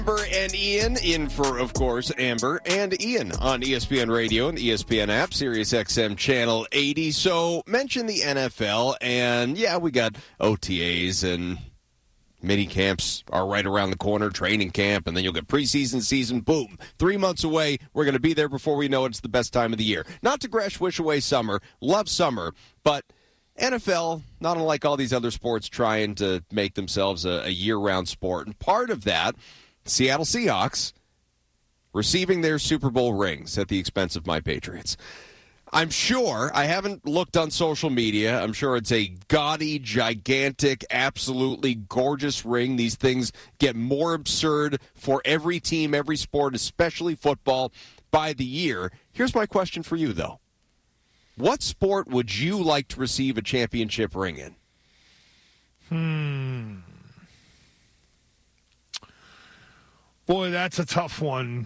Amber and Ian in for, of course, Amber and Ian on ESPN Radio and the ESPN app, Sirius XM Channel 80. So, mention the NFL, and yeah, we got OTAs and mini camps are right around the corner, training camp, and then you'll get preseason season. Boom. 3 months away. We're going to be there before we know it's the best time of the year. Not to wish away summer. Love summer, but NFL, not unlike all these other sports, trying to make themselves a year-round sport. And part of that, Seattle Seahawks receiving their Super Bowl rings at the expense of my Patriots. I'm sure, I haven't looked on social media, I'm sure it's a gaudy, gigantic, absolutely gorgeous ring. These things get more absurd for every team, every sport, especially football, by the year. Here's my question for you, though. What sport would you like to receive a championship ring in? Boy, that's a tough one.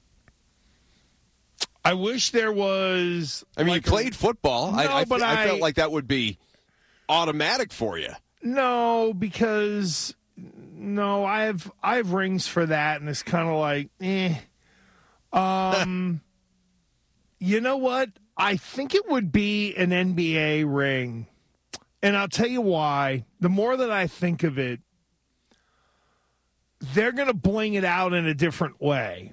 I wish there was... I mean, you played football. No, I but felt like that would be automatic for you. No, because... No, I have rings for that, and it's kind of like, You know what? I think it would be an NBA ring. And I'll tell you why. The more that I think of it, they're going to bling it out in a different way.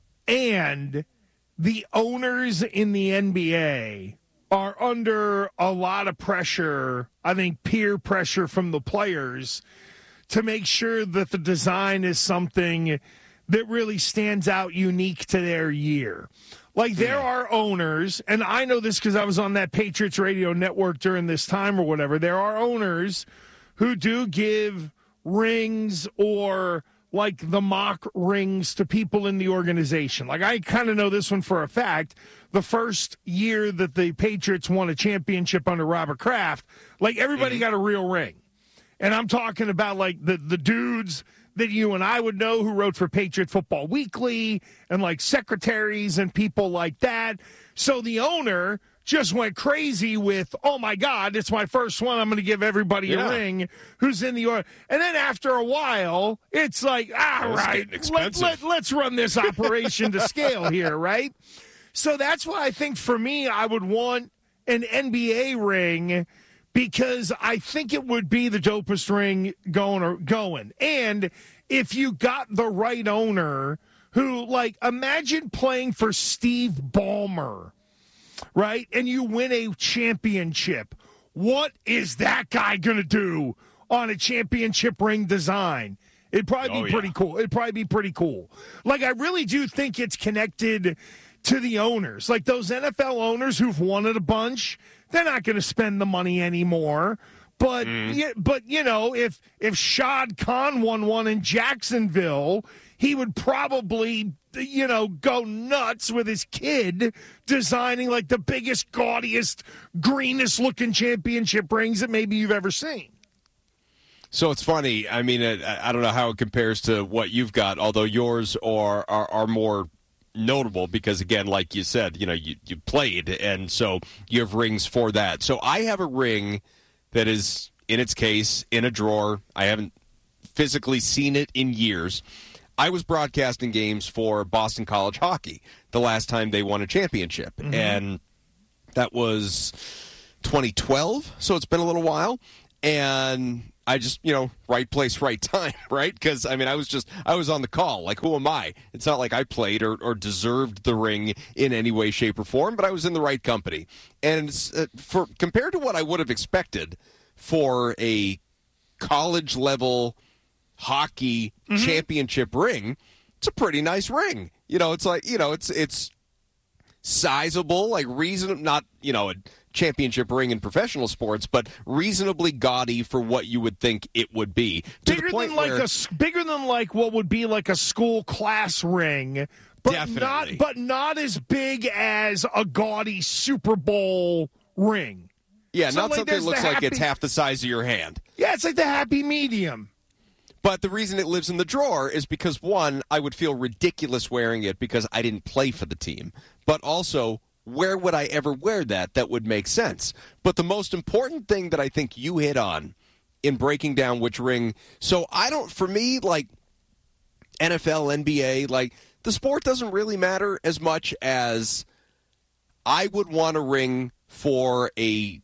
And the owners in the NBA are under a lot of pressure, I think peer pressure from the players, to make sure that the design is something that really stands out unique to their year. Like, there are owners, and I know this because I was on that Patriots radio network during this time or whatever. There are owners who do give rings or, like, the mock rings to people in the organization. Like, I kind of know this one for a fact. The first year that the Patriots won a championship under Robert Kraft, like, everybody got a real ring. And I'm talking about, like, the dudes that you and I would know who wrote for Patriot Football Weekly and, like, secretaries and people like that. So the owner just went crazy with, oh, my God, it's my first one. I'm going to give everybody a ring who's in the order. And then after a while, it's like, right, let's run this operation to scale here, right? So that's why I think for me, I would want an NBA ring, because I think it would be the dopest ring going. And if you got the right owner who, like, imagine playing for Steve Ballmer, right? And you win a championship. What is that guy going to do on a championship ring design? It'd probably be pretty cool. It'd probably be pretty cool. Like, I really do think it's connected to the owners. Like, those NFL owners who've won it a bunch, they're not going to spend the money anymore. But you know, if Shad Khan won one in Jacksonville, he would probably, you know, go nuts with his kid designing, like, the biggest, gaudiest, greenest looking championship rings that maybe you've ever seen. So it's funny. I mean, I don't know how it compares to what you've got, although yours are more notable because, again, like you said, you know, you played, and so you have rings for that. So I have a ring that is in its case in a drawer. I haven't physically seen it in years. I was broadcasting games for Boston College hockey the last time they won a championship, and that was 2012, so it's been a little while. And I just, you know, right place, right time, right? Because, I mean, I was on the call. Like, who am I? It's not like I played or deserved the ring in any way, shape, or form, but I was in the right company. And compared to what I would have expected for a college-level hockey championship ring, it's a pretty nice ring. You know, it's like, you know, it's sizable, like reasonable, not, you know, a championship ring in professional sports, but reasonably gaudy for what you would think it would be. Bigger than like what would be like a school class ring, but definitely not as big as a gaudy Super Bowl ring. Yeah, so not like something that looks like it's half the size of your hand. Yeah, it's like the happy medium. But the reason it lives in the drawer is because, one, I would feel ridiculous wearing it because I didn't play for the team. But also, where would I ever wear that would make sense? But the most important thing that I think you hit on in breaking down which ring, so I don't, for me, like, NFL, NBA, like the sport doesn't really matter as much as I would want a ring for a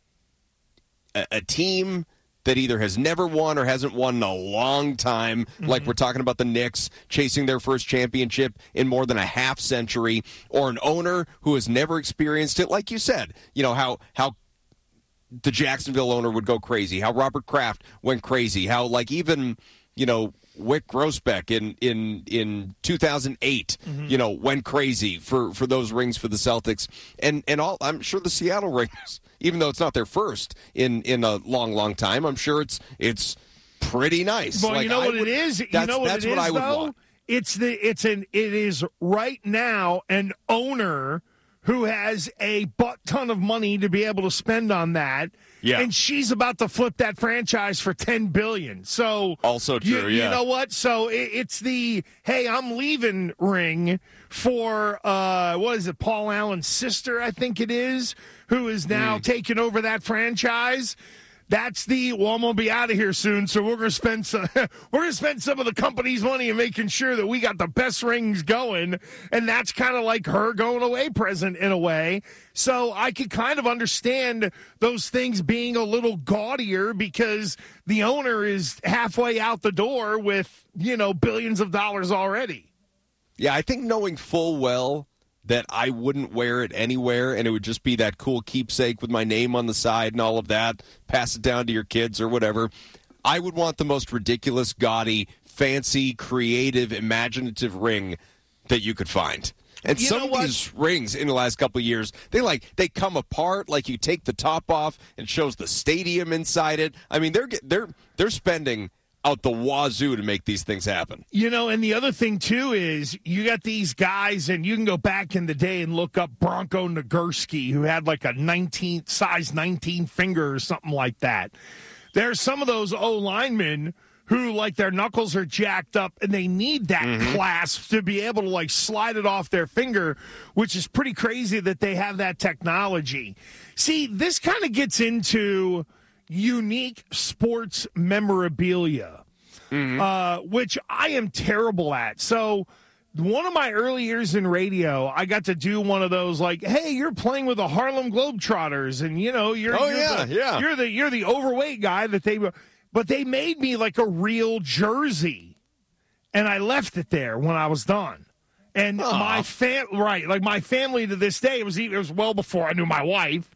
team that either has never won or hasn't won in a long time, like we're talking about the Knicks chasing their first championship in more than a half century, or an owner who has never experienced it, like you said, how the Jacksonville owner would go crazy, how Robert Kraft went crazy, how like even, Wick Grossbeck in 2008, went crazy for those rings for the Celtics, and all. I'm sure the Seattle rings, even though it's not their first in a long time, I'm sure it's pretty nice. Well, what it is. That's what I would want. It is right now an owner who has a butt ton of money to be able to spend on that. Yeah. And she's about to flip that franchise for $10 billion. So also true, you know what? So it's the, hey, I'm leaving ring for, what is it, Paul Allen's sister, I think it is, who is now taking over that franchise. That's I'm gonna be out of here soon, so we're gonna spend some of the company's money in making sure that we got the best rings going, and that's kind of like her going away present in a way. So I could kind of understand those things being a little gaudier because the owner is halfway out the door with billions of dollars already. Yeah, I think knowing full well that I wouldn't wear it anywhere, and it would just be that cool keepsake with my name on the side and all of that, pass it down to your kids or whatever. I would want the most ridiculous, gaudy, fancy, creative, imaginative ring that you could find. And some of these rings in the last couple of years, they come apart, like you take the top off and shows the stadium inside it. I mean, they're spending out the wazoo to make these things happen. And the other thing, too, is you got these guys, and you can go back in the day and look up Bronco Nagurski, who had like a size 19 finger or something like that. There's some of those O-linemen who, like, their knuckles are jacked up, and they need that clasp to be able to, like, slide it off their finger, which is pretty crazy that they have that technology. See, this kind of gets into unique sports memorabilia, which I am terrible at. So one of my early years in radio, I got to do one of those like, hey, you're playing with the Harlem Globetrotters, and you're the overweight guy but they made me like a real jersey, and I left it there when I was done. And my family to this day, it was well before I knew my wife.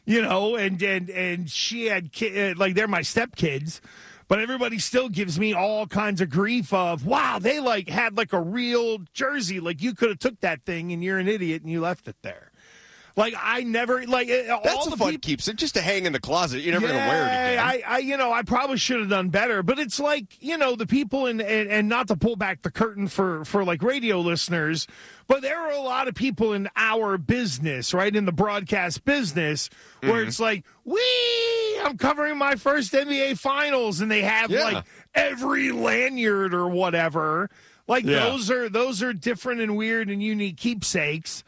And she had they're my stepkids, but everybody still gives me all kinds of grief of, wow, they had a real jersey. Like, you could have took that thing and you're an idiot and you left it there. Like, I never, that's a fun keepsake, just to hang in the closet. You're never going to wear it again. I probably should have done better, but it's like, the people and not to pull back the curtain for like radio listeners, but there are a lot of people in our business, right, in the broadcast business, where it's like, I'm covering my first NBA Finals, and they have like every lanyard or whatever. Like, those are different and weird and unique keepsakes.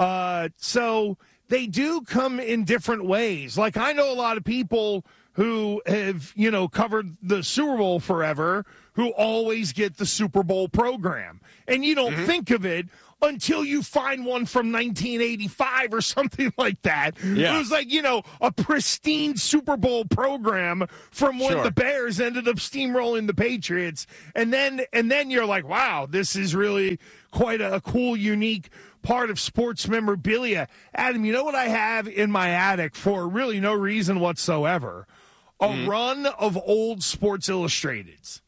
So they do come in different ways. Like, I know a lot of people who have, covered the Super Bowl forever, who always get the Super Bowl program. And you don't think of it until you find one from 1985 or something like that. Yeah. It was like, a pristine Super Bowl program from when the Bears ended up steamrolling the Patriots. And then you're like, wow, this is really quite a cool, unique part of sports memorabilia. Adam, you know what I have in my attic for really no reason whatsoever? A run of old Sports Illustrateds.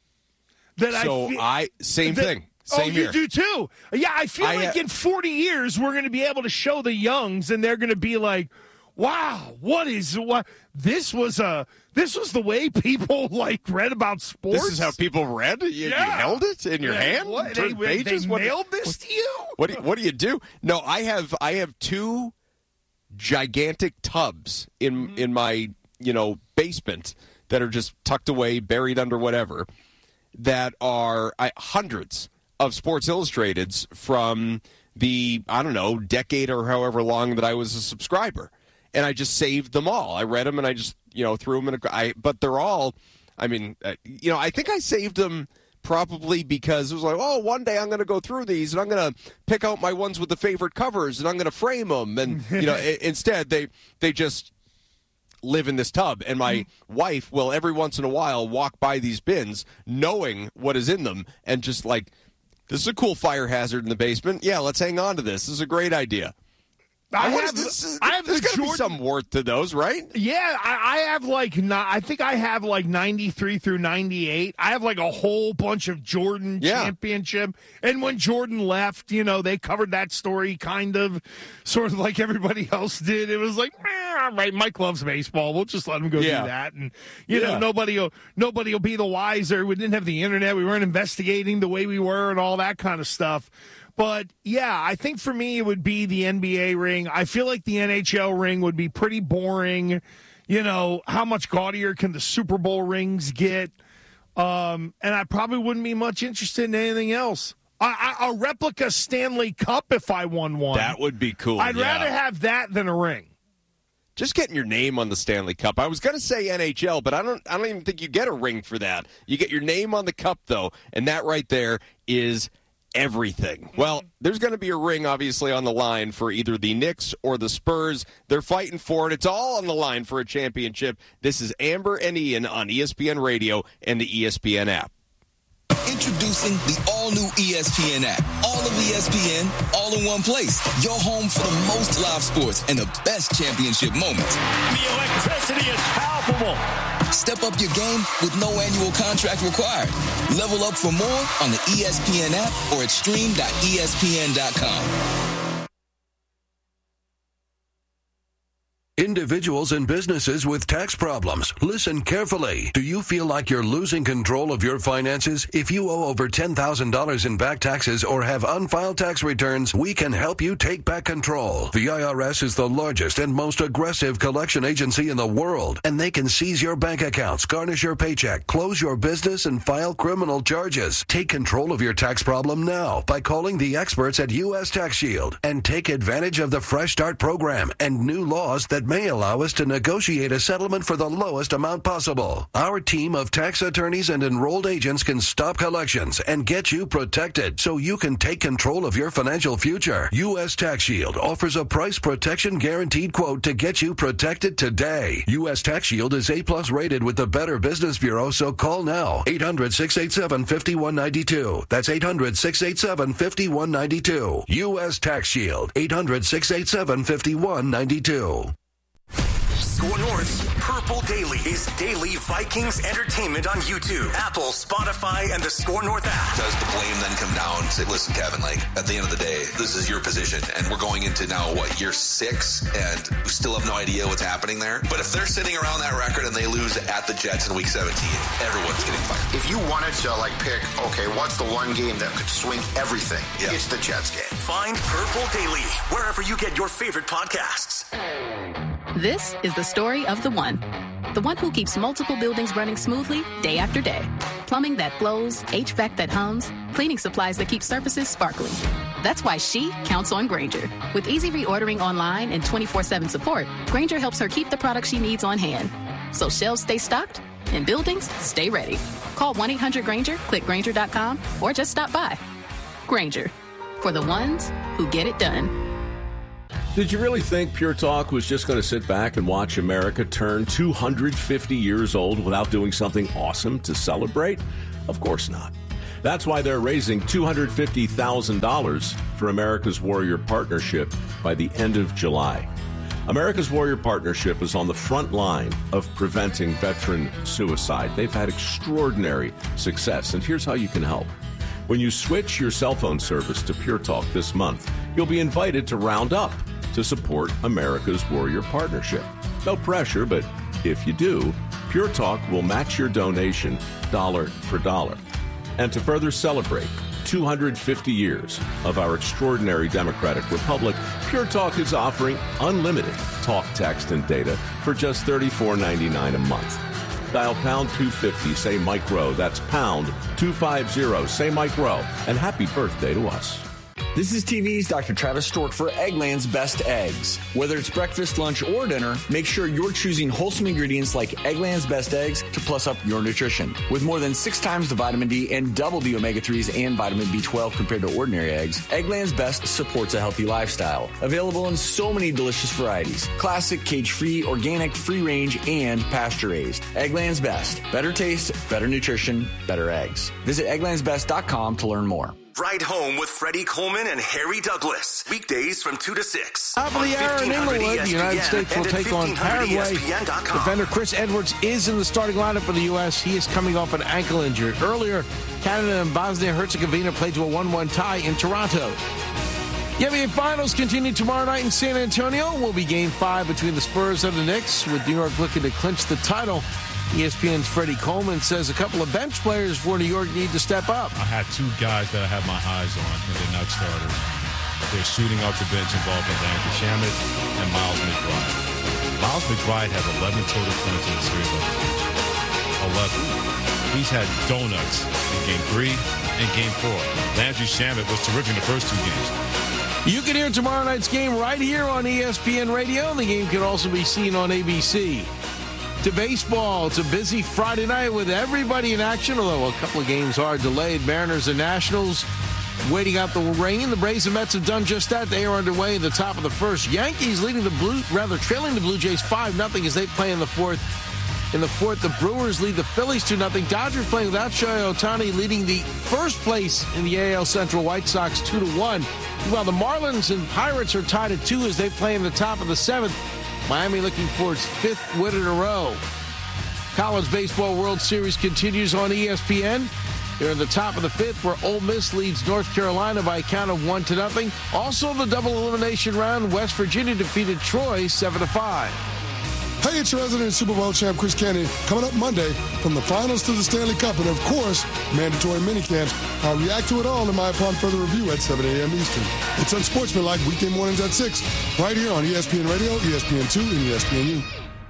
Same thing. Same you do too. Yeah, I feel like in 40 years we're going to be able to show the youngs, and they're going to be like, wow, this was the way people read about sports. This is how people read? You held it in your hand? What? They mailed this to you? What do you do? No, I have two gigantic tubs in my basement that are just tucked away, buried under whatever, that are hundreds of Sports Illustrateds from the, decade or however long that I was a subscriber. And I just saved them all. I read them and I just, threw them in but they're all, I think I saved them probably because it was like, oh, one day I'm going to go through these and I'm going to pick out my ones with the favorite covers and I'm going to frame them. And, instead they just live in this tub. And my wife will every once in a while walk by these bins knowing what is in them and just like, this is a cool fire hazard in the basement. Yeah, let's hang on to this. This is a great idea. There's got to be some worth to those, right? Yeah, I have I think I have 93 through 98. I have a whole bunch of Jordan championship. And when Jordan left, they covered that story sort of like everybody else did. It was like, all right, Mike loves baseball. We'll just let him go do that. And, nobody will be the wiser. We didn't have the internet. We weren't investigating the way we were and all that kind of stuff. But, yeah, I think for me it would be the NBA ring. I feel like the NHL ring would be pretty boring. How much gaudier can the Super Bowl rings get? And I probably wouldn't be much interested in anything else. A replica Stanley Cup if I won one. That would be cool. I'd rather have that than a ring. Just getting your name on the Stanley Cup. I was going to say NHL, but I don't even think you get a ring for that. You get your name on the cup, though, and that right there is everything. Well, there's going to be a ring, obviously, on the line for either the Knicks or the Spurs. They're fighting for it. It's all on the line for a championship. This is Amber and Ian on ESPN Radio and the ESPN app. Introducing the all-new ESPN app. All of ESPN, all in one place. Your home for the most live sports and the best championship moments. The electricity is palpable. Step up your game with no annual contract required. Level up for more on the ESPN app or at stream.espn.com. Individuals and businesses with tax problems, listen carefully. Do you feel like you're losing control of your finances? If you owe over $10,000 in back taxes or have unfiled tax returns, we can help you take back control. The IRS is the largest and most aggressive collection agency in the world, and they can seize your bank accounts, garnish your paycheck, close your business, and file criminal charges. Take control of your tax problem now by calling the experts at U.S. Tax Shield and take advantage of the Fresh Start program and new laws that may allow us to negotiate a settlement for the lowest amount possible. Our team of tax attorneys and enrolled agents can stop collections and get you protected so you can take control of your financial future. U.S. Tax Shield offers a price protection guaranteed quote to get you protected today. U.S. Tax Shield is A+ rated with the Better Business Bureau, so call now. 800-687-5192. That's 800-687-5192. U.S. Tax Shield. 800-687-5192. Score North's Purple Daily is daily Vikings entertainment on YouTube, Apple, Spotify, and the Score North app. Does the blame then come down and say, listen, Kevin, at the end of the day, this is your position, and we're going into now, year 6, and we still have no idea what's happening there? But if they're sitting around that record and they lose at the Jets in Week 17, everyone's getting fired. If you wanted to, pick, okay, what's the one game that could swing everything? Yeah. It's the Jets game. Find Purple Daily wherever you get your favorite podcasts. This is the story of the one who keeps multiple buildings running smoothly day after day. Plumbing that flows, HVAC that hums, cleaning supplies that keep surfaces sparkling. That's why she counts on Grainger. With easy reordering online and 24/7 support, Grainger helps her keep the products she needs on hand. So shelves stay stocked and buildings stay ready. Call 1-800-GRAINGER, click Grainger.com, or just stop by. Grainger, for the ones who get it done. Did you really think Pure Talk was just going to sit back and watch America turn 250 years old without doing something awesome to celebrate? Of course not. That's why they're raising $250,000 for America's Warrior Partnership by the end of July. America's Warrior Partnership is on the front line of preventing veteran suicide. They've had extraordinary success, and here's how you can help. When you switch your cell phone service to Pure Talk this month, you'll be invited to round up to support America's Warrior Partnership. No pressure, but if you do, Pure Talk will match your donation dollar for dollar. And to further celebrate 250 years of our extraordinary democratic republic, Pure Talk is offering unlimited talk, text, and data for just $34.99 a month. Dial pound 250, say Mike Rowe. That's pound 250, say Mike Rowe. And happy birthday to us. This is TV's Dr. Travis Stork for Eggland's Best Eggs. Whether it's breakfast, lunch, or dinner, make sure you're choosing wholesome ingredients like Eggland's Best Eggs to plus up your nutrition. With more than 6 times the vitamin D and double the omega-3s and vitamin B12 compared to ordinary eggs, Eggland's Best supports a healthy lifestyle. Available in so many delicious varieties. Classic, cage-free, organic, free-range, and pasture-raised. Eggland's Best. Better taste, better nutrition, better eggs. Visit egglandsbest.com to learn more. Ride Home with Freddie Coleman and Harry Douglas. Weekdays from 2 to 6. Top of the hour in Inglewood, the United States will take on Paraguay. Defender Chris Edwards is in the starting lineup for the U.S. He is coming off an ankle injury. Earlier, Canada and Bosnia-Herzegovina played to a 1-1 tie in Toronto. The NBA Finals continue tomorrow night in San Antonio. Will be Game 5 between the Spurs and the Knicks, with New York looking to clinch the title. ESPN's Freddie Coleman says a couple of bench players for New York need to step up. I had 2 guys that I have my eyes on, and they're not starters. They're shooting off the bench involving Landry Shamet and Miles McBride. Miles McBride has 11 total points in the series off the bench. 11. He's had donuts in Game 3 and Game 4. Landry Shamet was terrific in the first 2 games. You can hear tomorrow night's game right here on ESPN Radio. The game can also be seen on ABC. To baseball, it's a busy Friday night with everybody in action, although a couple of games are delayed. Mariners and Nationals waiting out the rain. The Braves and Mets have done just that. They are underway at the top of the first. Yankees trailing the Blue Jays 5-0 as they play in the fourth. In the fourth, the Brewers lead the Phillies 2-0. Dodgers playing without Shohei Ohtani, leading the first place in the AL Central. White Sox 2-1. While the Marlins and Pirates are tied at 2 as they play in the top of the 7th. Miami looking for its 5th win in a row. College Baseball World Series continues on ESPN. They're in the top of the 5th, where Ole Miss leads North Carolina by a count of 1-0. Also, the double elimination round, West Virginia defeated Troy 7-5. Hey, it's your resident Super Bowl champ, Chris Kennedy, coming up Monday from the finals to the Stanley Cup and, of course, mandatory minicamps. I'll react to it all in my upon further review at 7 a.m. Eastern. It's Unsportsmanlike weekday mornings at 6, right here on ESPN Radio, ESPN2, and ESPNU.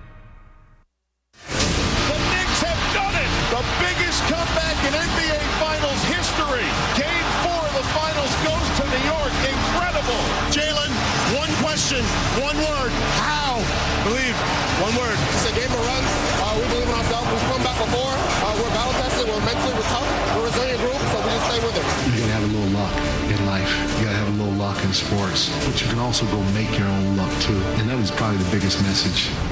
The Knicks have done it! The biggest comeback in NBA Finals history. Game 4 of the Finals goes to New York. Incredible. Jalen, one question, one word. How? Believe. One word. It's a game of runs. We believe in ourselves. We've come back before. We're battle tested. We're mentally tough. We're a resilient group, so we just stay with it. You gotta have a little luck in life. You gotta have a little luck in sports. But you can also go make your own luck too. And that was probably the biggest message